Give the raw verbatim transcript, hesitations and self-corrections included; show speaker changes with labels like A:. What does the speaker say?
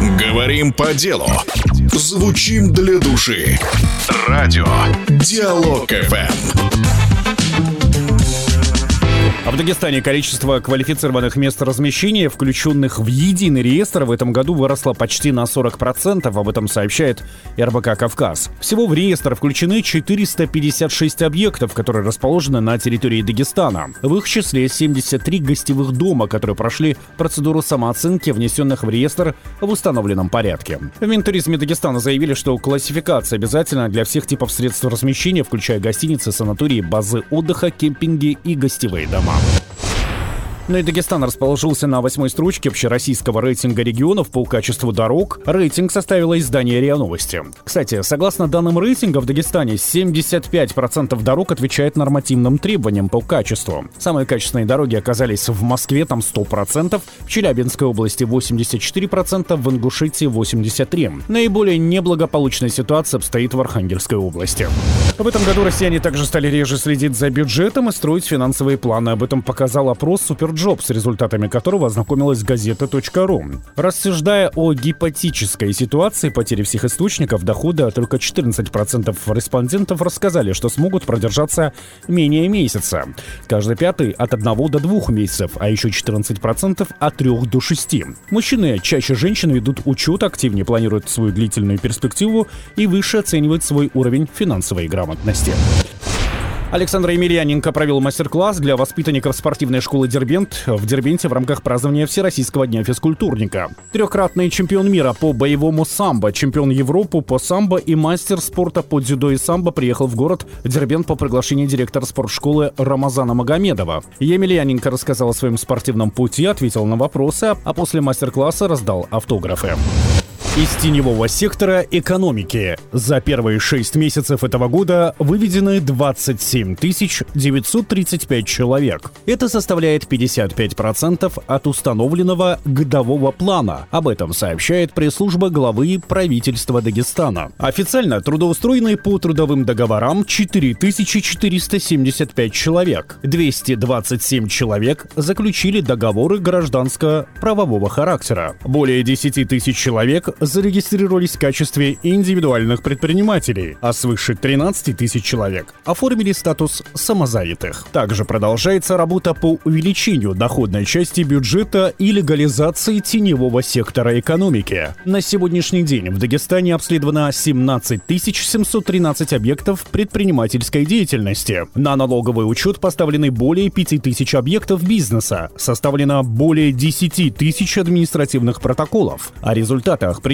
A: Говорим по делу. Звучим для души. Радио Диалог эф эм.
B: А в Дагестане количество квалифицированных мест размещения, включенных в единый реестр, в этом году выросло почти на сорок процентов. Об этом сообщает эр бэ ка «Кавказ». Всего в реестр включены четыреста пятьдесят шесть объектов, которые расположены на территории Дагестана. В их числе семьдесят три гостевых дома, которые прошли процедуру самооценки, внесенных в реестр в установленном порядке. В Минтуризме Дагестана заявили, что классификация обязательна для всех типов средств размещения, включая гостиницы, санатории, базы отдыха, кемпинги и гостевые дома. Ну и Дагестан расположился на восьмой строчке общероссийского рейтинга регионов по качеству дорог. Рейтинг составило издание РИА Новости. Кстати, согласно данным рейтинга, в Дагестане семьдесят пять процентов дорог отвечает нормативным требованиям по качеству. Самые качественные дороги оказались в Москве, там сто процентов, в Челябинской области восемьдесят четыре процента, в Ингушетии восемьдесят три процента. Наиболее неблагополучная ситуация обстоит в Архангельской области. В этом году россияне также стали реже следить за бюджетом и строить финансовые планы. Об этом показал опрос «Суперджоп», с результатами которого ознакомилась газета точка ру. Рассуждая о гипотетической ситуации потери всех источников дохода, только четырнадцать процентов респондентов рассказали, что смогут продержаться менее месяца. Каждый пятый от одного до двух месяцев, а еще четырнадцать процентов от трёх до шести. Мужчины чаще женщин ведут учет, активнее планируют свою длительную перспективу и выше оценивают свой уровень финансовой грамотности. Александр Емельяненко провел мастер-класс для воспитанников спортивной школы «Дербент» в Дербенте в рамках празднования Всероссийского дня физкультурника. Трехкратный чемпион мира по боевому самбо, чемпион Европы по самбо и мастер спорта по дзюдо и самбо приехал в город Дербент по приглашению директора спортшколы Рамазана Магомедова. Емельяненко рассказал о своем спортивном пути, ответил на вопросы, а после мастер-класса раздал автографы. Из теневого сектора экономики за первые шесть месяцев этого года выведены двадцать семь тысяч девятьсот тридцать пять человек. Это составляет пятьдесят пять процентов от установленного годового плана. Об этом сообщает пресс-служба главы правительства Дагестана. Официально трудоустроены по трудовым договорам четыре тысячи четыреста семьдесят пять человек. двести двадцать семь человек заключили договоры гражданско-правового характера. Более десять тысяч человек зарегистрировались в качестве индивидуальных предпринимателей, а свыше тринадцать тысяч человек оформили статус самозанятых. Также продолжается работа по увеличению доходной части бюджета и легализации теневого сектора экономики. На сегодняшний день в Дагестане обследовано семнадцать тысяч семьсот тринадцать объектов предпринимательской деятельности. На налоговый учет поставлены более пяти тысяч объектов бизнеса, составлено более десяти тысяч административных протоколов. О результатах